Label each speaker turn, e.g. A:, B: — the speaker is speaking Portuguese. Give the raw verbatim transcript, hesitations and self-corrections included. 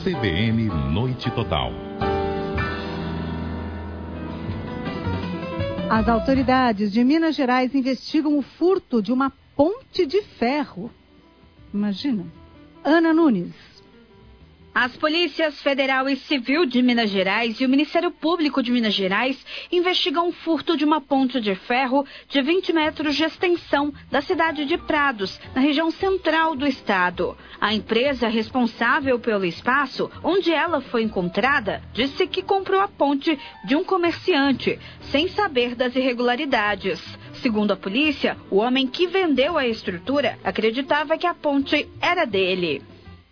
A: C B N Noite Total.
B: As autoridades de Minas Gerais investigam o furto de uma ponte de ferro. Imagina. Ana Nunes.
C: As polícias federal e civil de Minas Gerais e o Ministério Público de Minas Gerais investigam o furto de uma ponte de ferro de vinte metros de extensão da cidade de Prados, na região central do estado. A empresa responsável pelo espaço onde ela foi encontrada disse que comprou a ponte de um comerciante, sem saber das irregularidades. Segundo a polícia, o homem que vendeu a estrutura acreditava que a ponte era dele.